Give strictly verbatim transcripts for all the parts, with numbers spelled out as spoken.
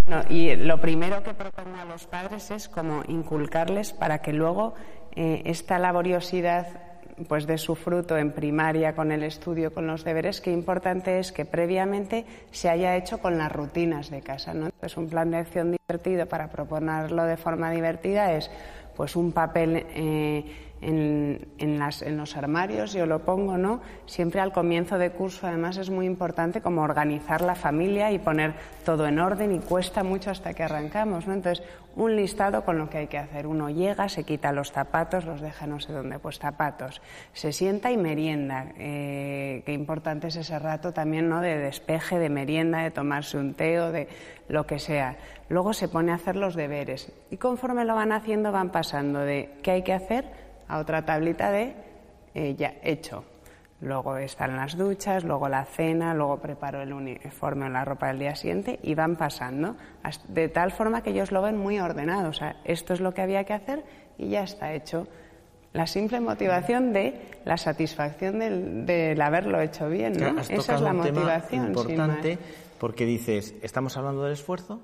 No, y lo primero que propongo a los padres es como inculcarles para que luego eh, esta laboriosidad pues dé su fruto en primaria con el estudio, con los deberes. Qué importante es que previamente se haya hecho con las rutinas de casa, ¿no? Entonces, un plan de acción divertido para proponerlo de forma divertida es pues un papel eh, en, en, las, en los armarios, yo lo pongo, ¿no? Siempre al comienzo de curso, además, es muy importante como organizar la familia y poner todo en orden, y cuesta mucho hasta que arrancamos, ¿no? Entonces, un listado con lo que hay que hacer. Uno llega, se quita los zapatos, los deja no sé dónde, pues zapatos, se sienta y merienda. Eh, qué importante es ese rato también, ¿no? De despeje, de merienda, de tomarse un té o de lo que sea. Luego se pone a hacer los deberes y conforme lo van haciendo van pasando de qué hay que hacer a otra tablita de eh, ya hecho. Luego están las duchas, luego la cena, luego preparo el uniforme o la ropa del día siguiente, y van pasando de tal forma que ellos lo ven muy ordenado. O sea, esto es lo que había que hacer y ya está hecho. La simple motivación de la satisfacción del, del haberlo hecho bien, ¿no? Claro, esa es la un motivación. Tema importante, porque dices, estamos hablando del esfuerzo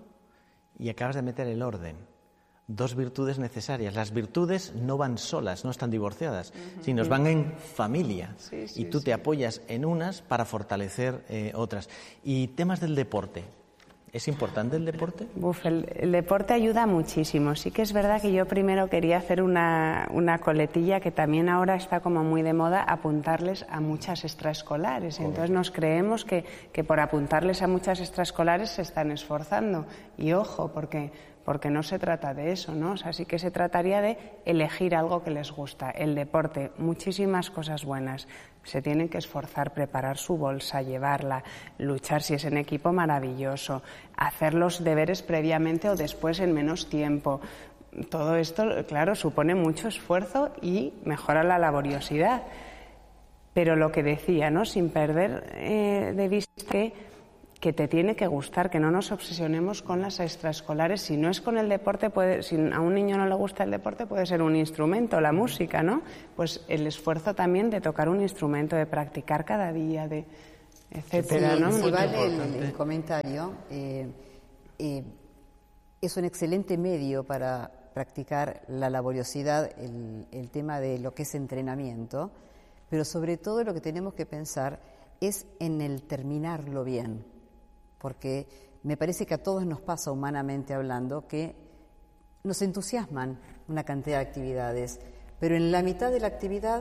y acabas de meter el orden. Dos virtudes necesarias. Las virtudes no van solas, no están divorciadas, uh-huh. sino van en familia. Sí, sí, y tú sí. te apoyas en unas para fortalecer eh, otras. Y temas del deporte. ¿Es importante el deporte? Uf, el, el deporte ayuda muchísimo. Sí que es verdad que yo primero quería hacer una, una coletilla que también ahora está como muy de moda, apuntarles a muchas extraescolares. Joder. Entonces nos creemos que, que por apuntarles a muchas extraescolares se están esforzando. Y ojo, porque... porque no se trata de eso, ¿no? O sea, sí que se trataría de elegir algo que les gusta. El deporte, muchísimas cosas buenas. Se tienen que esforzar, preparar su bolsa, llevarla, luchar si es en equipo, maravilloso. Hacer los deberes previamente o después en menos tiempo. Todo esto, claro, supone mucho esfuerzo y mejora la laboriosidad. Pero lo que decía, ¿no? Sin perder eh, de vista que... que te tiene que gustar, que no nos obsesionemos con las extraescolares. Si no es con el deporte, puede, si a un niño no le gusta el deporte, puede ser un instrumento, la música, ¿no? Pues el esfuerzo también de tocar un instrumento, de practicar cada día, de etcétera, sí, ¿no? Si vale el, el comentario, eh, eh, es un excelente medio para practicar la laboriosidad, el, el tema de lo que es entrenamiento, pero sobre todo lo que tenemos que pensar es en el terminarlo bien. Porque me parece que a todos nos pasa, humanamente hablando, que nos entusiasman una cantidad de actividades, pero en la mitad de la actividad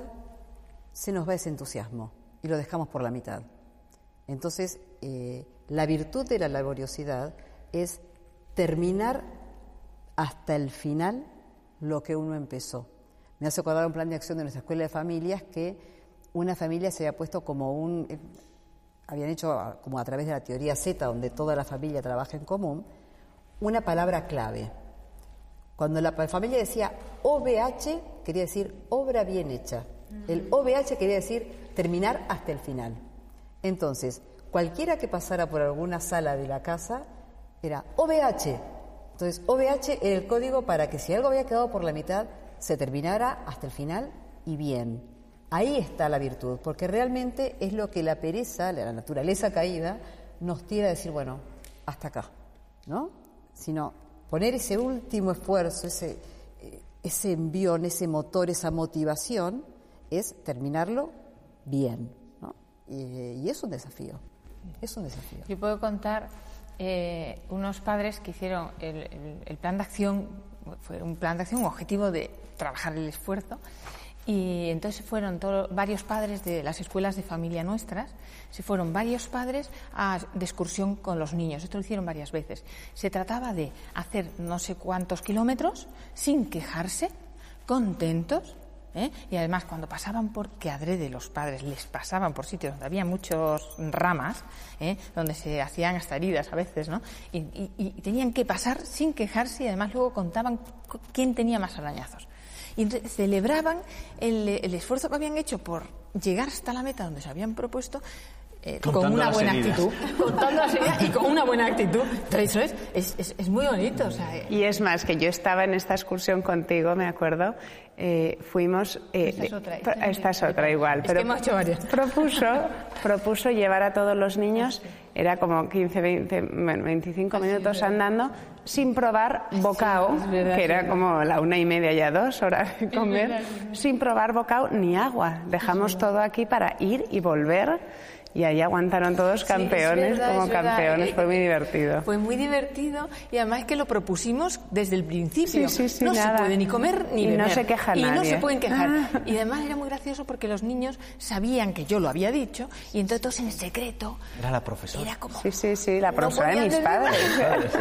se nos va ese entusiasmo y lo dejamos por la mitad. Entonces, eh, la virtud de la laboriosidad es terminar hasta el final lo que uno empezó. Me hace acordar un plan de acción de nuestra escuela de familias que una familia se había puesto como un... Eh, habían hecho, como a través de la teoría Z, donde toda la familia trabaja en común, una palabra clave. Cuando la familia decía O B H, quería decir obra bien hecha. El O B H quería decir terminar hasta el final. Entonces, cualquiera que pasara por alguna sala de la casa era O B H. Entonces, O B H era el código para que si algo había quedado por la mitad, se terminara hasta el final y bien. Ahí está la virtud, porque realmente es lo que la pereza, la naturaleza caída, nos tira a decir, bueno, hasta acá, ¿no? Sino poner ese último esfuerzo, ese, ese envión, ese motor, esa motivación, es terminarlo bien, ¿no? Y, y es un desafío, es un desafío. Yo puedo contar eh, unos padres que hicieron el, el, el plan de acción, fue un plan de acción, un objetivo de trabajar el esfuerzo. Y entonces fueron todo, varios padres de las escuelas de familia nuestras, se fueron varios padres a, de excursión con los niños. Esto lo hicieron varias veces. Se trataba de hacer no sé cuántos kilómetros sin quejarse, contentos, ¿eh? Y además cuando pasaban por, que adrede los padres les pasaban por sitios donde había muchas ramas, ¿eh? Donde se hacían hasta heridas a veces, ¿no? Y, y, y tenían que pasar sin quejarse y además luego contaban quién tenía más arañazos. Y celebraban el, el esfuerzo que habían hecho por llegar hasta la meta donde se habían propuesto, Eh, con una buena actitud, contando las heridas y con una buena actitud. Entonces eso es, es, es, es muy bonito. O sea, eh. Y es más, que yo estaba en esta excursión contigo, me acuerdo, eh, fuimos... Eh, esta es otra, esta, esta es otra igual, es pero que hemos hecho varias. propuso, propuso llevar a todos los niños, era como quince, veinte, veinticinco minutos andando, sin probar bocao, sí, verdad, que era sí, como la una y media ya dos horas de comer, verdad, sin probar bocao ni agua. Dejamos sí, todo aquí para ir y volver. Y ahí aguantaron todos campeones, sí, verdad, como campeones, fue muy divertido. Fue muy divertido y además que lo propusimos desde el principio. Sí, sí, sí, no nada. se puede ni comer ni y beber. Y no se queja y nadie. Y no se pueden quejar. Ah. Y además era muy gracioso porque los niños sabían que yo lo había dicho y entonces todos en secreto. Era la profesora. Era como... Sí, sí, sí, la profesora no de mis padres.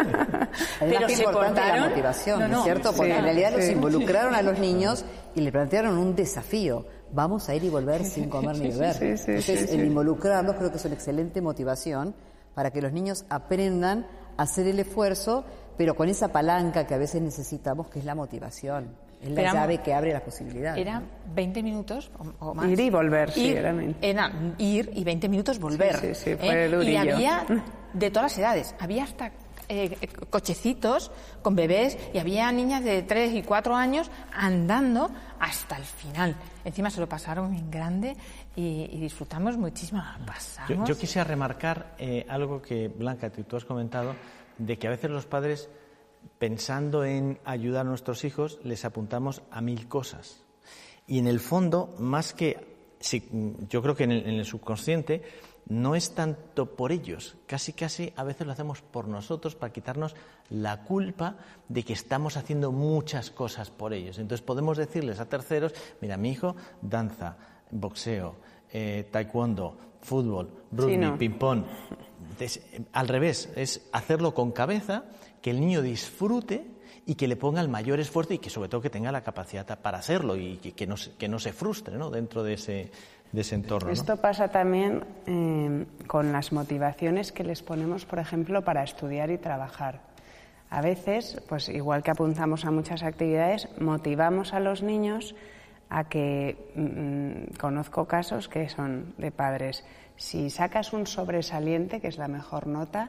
Pero se importante la motivación, ¿no, no? ¿Es cierto? Porque sí, en realidad sí. los involucraron a los niños y le plantearon un desafío. Vamos a ir y volver sin comer ni beber. Sí, sí, Entonces, sí, sí. el involucrarlos creo que es una excelente motivación para que los niños aprendan a hacer el esfuerzo, pero con esa palanca que a veces necesitamos, que es la motivación. Es la pero, llave que abre las posibilidades. Eran veinte minutos o, o más. Ir y volver, sí. Ir, era, era ir y veinte minutos volver. Sí, sí, sí, fue ¿eh? durillo. Y había de todas las edades. Había hasta eh, cochecitos con bebés y había niñas de tres y cuatro años andando hasta el final. Encima se lo pasaron en grande y, y disfrutamos muchísimo. Pasamos. Yo, yo quisiera remarcar eh, algo que, Blanca, tú has comentado, de que a veces los padres, pensando en ayudar a nuestros hijos, les apuntamos a mil cosas. Y en el fondo, más que, sí, yo creo que en el, en el subconsciente, no es tanto por ellos, casi casi a veces lo hacemos por nosotros para quitarnos la culpa de que estamos haciendo muchas cosas por ellos. Entonces podemos decirles a terceros, mira, mi hijo danza, boxeo, eh, taekwondo, fútbol, rugby, sí, no. ping-pong. Al revés, es hacerlo con cabeza, que el niño disfrute y que le ponga el mayor esfuerzo y que sobre todo que tenga la capacidad para hacerlo y que, que, no, que no se frustre, ¿no?, dentro de ese... de ese entorno, ¿no? Esto pasa también eh, con las motivaciones que les ponemos, por ejemplo, para estudiar y trabajar. A veces, pues igual que apuntamos a muchas actividades, motivamos a los niños a que mmm, conozco casos que son de padres. Si sacas un sobresaliente, que es la mejor nota,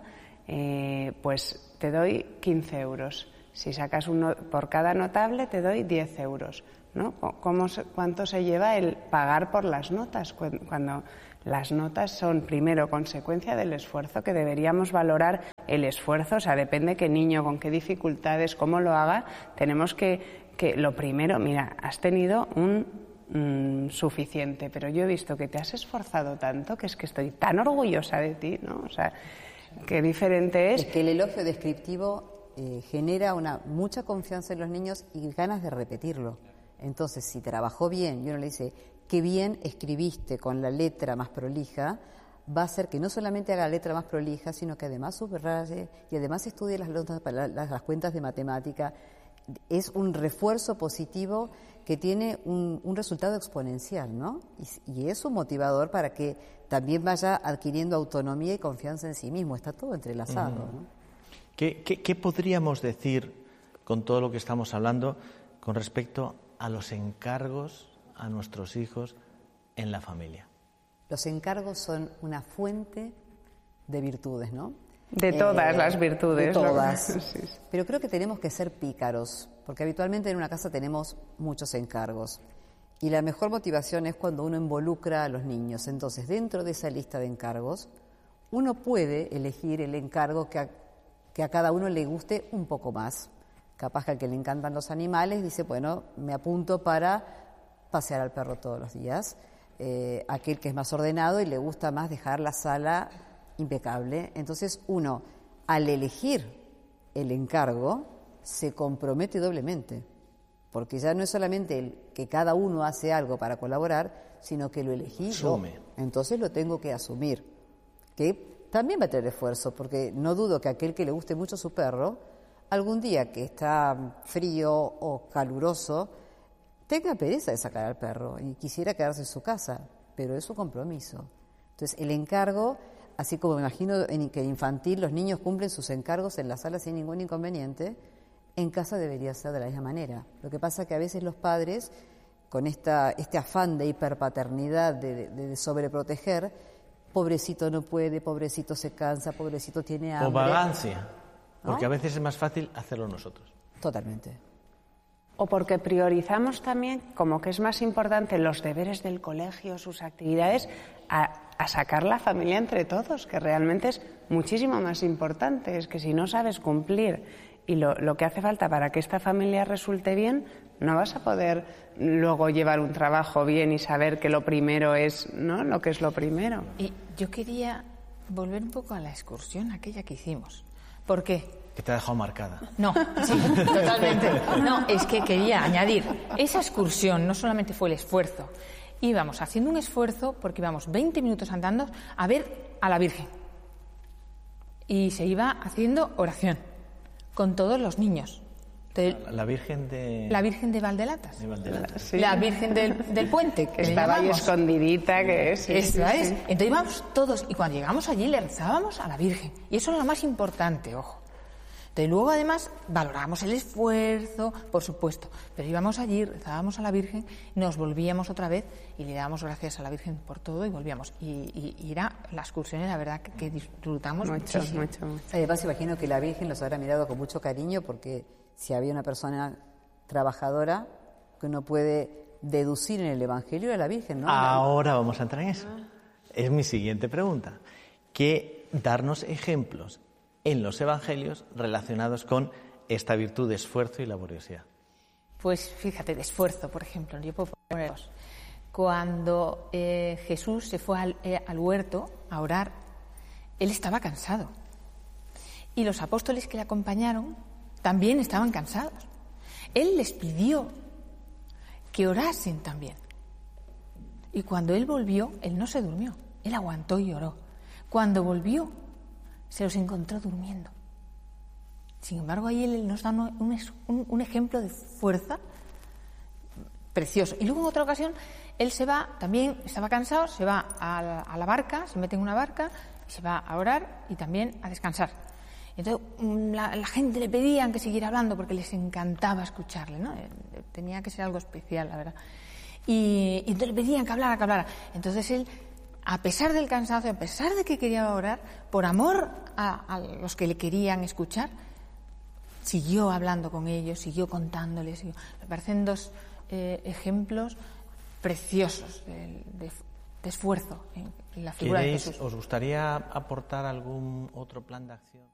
eh, pues te doy quince euros. Si sacas uno por cada notable, te doy diez euros. ¿No? ¿Cómo, ¿Cuánto se lleva el pagar por las notas? Cuando las notas son, primero, consecuencia del esfuerzo, que deberíamos valorar el esfuerzo, o sea, depende qué niño, con qué dificultades, cómo lo haga, tenemos que, que lo primero, mira, has tenido un mm, suficiente, pero yo he visto que te has esforzado tanto que es que estoy tan orgullosa de ti, ¿no? O sea, qué diferente es. Es que el elogio descriptivo eh, genera una mucha confianza en los niños y ganas de repetirlo. Entonces, si trabajó bien y uno le dice, qué bien escribiste con la letra más prolija, va a hacer que no solamente haga la letra más prolija, sino que además subraye y además estudie las, las, las cuentas de matemática. Es un refuerzo positivo que tiene un, un resultado exponencial, ¿no? Y, y es un motivador para que también vaya adquiriendo autonomía y confianza en sí mismo. Está todo entrelazado, uh-huh. ¿no? ¿Qué, qué, ¿Qué podríamos decir con todo lo que estamos hablando con respecto a los encargos a nuestros hijos en la familia? Los encargos son una fuente de virtudes, ¿no? De todas eh, las virtudes. De todas. Sí, sí. Pero creo que tenemos que ser pícaros, porque habitualmente en una casa tenemos muchos encargos. Y la mejor motivación es cuando uno involucra a los niños. Entonces, dentro de esa lista de encargos, uno puede elegir el encargo que a, que a cada uno le guste un poco más. Capaz que al que le encantan los animales dice, bueno, me apunto para pasear al perro todos los días. Eh, aquel que es más ordenado y le gusta más dejar la sala impecable. Entonces uno, al elegir el encargo, se compromete doblemente. Porque ya no es solamente el que cada uno hace algo para colaborar, sino que lo elegí yo. Entonces lo tengo que asumir. Que también va a tener esfuerzo, porque no dudo que aquel que le guste mucho su perro, algún día que está frío o caluroso, tenga pereza de sacar al perro y quisiera quedarse en su casa, pero es su compromiso. Entonces, el encargo, así como me imagino en que infantil los niños cumplen sus encargos en la sala sin ningún inconveniente, en casa debería ser de la misma manera. Lo que pasa es que a veces los padres, con esta, este afán de hiperpaternidad, de, de, de sobreproteger, pobrecito no puede, pobrecito se cansa, pobrecito tiene hambre. O vagancia, porque ¿no? a veces es más fácil hacerlo nosotros. Totalmente. O porque priorizamos también como que es más importante los deberes del colegio, sus actividades, a, a sacar la familia entre todos, que realmente es muchísimo más importante. Es que si no sabes cumplir y lo, lo que hace falta para que esta familia resulte bien, no vas a poder luego llevar un trabajo bien y saber que lo primero es, ¿no?, lo que es lo primero. Y yo quería volver un poco a la excursión aquella que hicimos. ¿Por qué? Que te ha dejado marcada. No, sí, totalmente. No, es que quería añadir, esa excursión no solamente fue el esfuerzo, íbamos haciendo un esfuerzo porque íbamos veinte minutos andando a ver a la Virgen. Y se iba haciendo oración con todos los niños. La, la Virgen de... La Virgen de Valdelatas. De Valdelatas. Sí. La Virgen del, del Puente. Que estaba ahí escondidita, que es. Sí, Eso sí, es. sí. Entonces íbamos todos, y cuando llegamos allí le rezábamos a la Virgen. Y eso era lo más importante, ojo. Entonces luego además valorábamos el esfuerzo, por supuesto, pero íbamos allí, rezábamos a la Virgen, nos volvíamos otra vez y le dábamos gracias a la Virgen por todo y volvíamos. Y, y, y era la excursión, la verdad, que, que disfrutamos Mucho, muchísimo. mucho, mucho. Además, imagino que la Virgen los habrá mirado con mucho cariño porque si había una persona trabajadora que uno puede deducir en el Evangelio de la Virgen, ¿no? Ahora vamos a entrar en eso. Es mi siguiente pregunta. Que darnos ejemplos en los evangelios relacionados con esta virtud de esfuerzo y laboriosidad. Pues fíjate, de esfuerzo, por ejemplo, yo puedo poner dos. Cuando eh, Jesús se fue al, eh, al huerto a orar, él estaba cansado. Y los apóstoles que le acompañaron también estaban cansados. Él les pidió que orasen también. Y cuando él volvió, él no se durmió, él aguantó y oró. Cuando volvió, se los encontró durmiendo. Sin embargo, ahí él nos da un, un, un ejemplo de fuerza precioso. Y luego en otra ocasión, él se va, también estaba cansado, se va a la, a la barca, se mete en una barca, y se va a orar y también a descansar. Entonces la, la gente le pedían que siguiera hablando porque les encantaba escucharle, ¿no? Tenía que ser algo especial, la verdad. Y, y entonces le pedían que hablara, que hablara. Entonces él, a pesar del cansancio, a pesar de que quería orar, por amor a, a los que le querían escuchar, siguió hablando con ellos, siguió contándoles. Siguió. Me parecen dos eh, ejemplos preciosos de, de, de esfuerzo en, en la figura de Jesús. ¿Os gustaría aportar algún otro plan de acción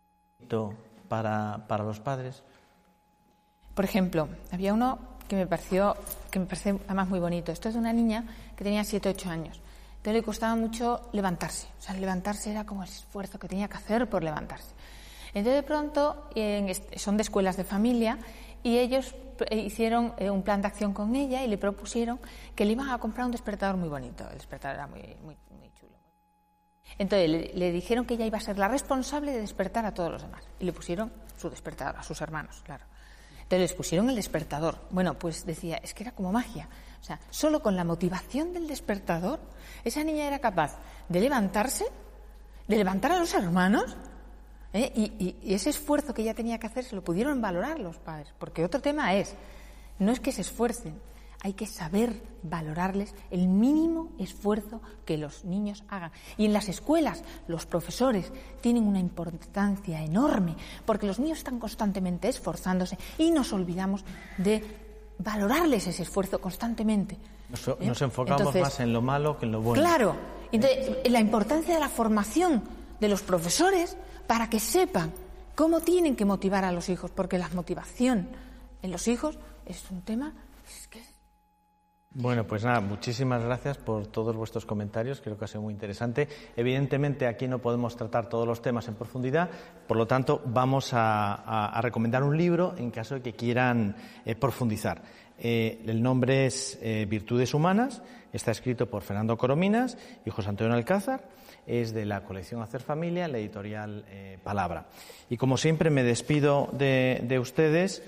para, para los padres? Por ejemplo, había uno que me pareció, que me parece además muy bonito. Esto es de una niña que tenía siete, ocho años. Entonces le costaba mucho levantarse. O sea, levantarse era como el esfuerzo que tenía que hacer por levantarse. Entonces de pronto, en, son de escuelas de familia, y ellos hicieron un plan de acción con ella y le propusieron que le iban a comprar un despertador muy bonito. El despertador era muy, muy, muy chulo. Entonces le, le dijeron que ella iba a ser la responsable de despertar a todos los demás. Y le pusieron su despertador, a sus hermanos, claro. Entonces les pusieron el despertador. Bueno, pues decía, es que era como magia. O sea, solo con la motivación del despertador, esa niña era capaz de levantarse, de levantar a los hermanos, ¿eh? y, y, y ese esfuerzo que ella tenía que hacer se lo pudieron valorar los padres. Porque otro tema es, no es que se esfuercen, hay que saber valorarles el mínimo esfuerzo que los niños hagan. Y en las escuelas los profesores tienen una importancia enorme porque los niños están constantemente esforzándose y nos olvidamos de valorarles ese esfuerzo constantemente. Nos, ¿Eh? nos enfocamos Entonces, más en lo malo que en lo bueno. Claro. Entonces, la importancia de la formación de los profesores para que sepan cómo tienen que motivar a los hijos, porque la motivación en los hijos es un tema... Es que Bueno, pues nada, muchísimas gracias por todos vuestros comentarios, creo que ha sido muy interesante. Evidentemente aquí no podemos tratar todos los temas en profundidad, por lo tanto vamos a, a, a recomendar un libro en caso de que quieran eh, profundizar. Eh, el nombre es eh, Virtudes Humanas, está escrito por Fernando Corominas y José Antonio Alcázar, es de la colección Hacer Familia, la editorial eh, Palabra. Y como siempre me despido de, de ustedes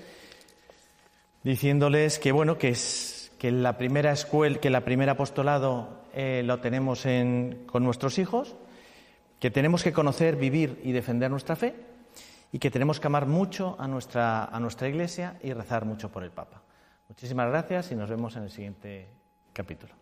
diciéndoles que bueno, que es... que la primera escuela, que la primera apostolado eh, lo tenemos en, con nuestros hijos, que tenemos que conocer, vivir y defender nuestra fe y que tenemos que amar mucho a nuestra, a nuestra Iglesia y rezar mucho por el Papa. Muchísimas gracias y nos vemos en el siguiente capítulo.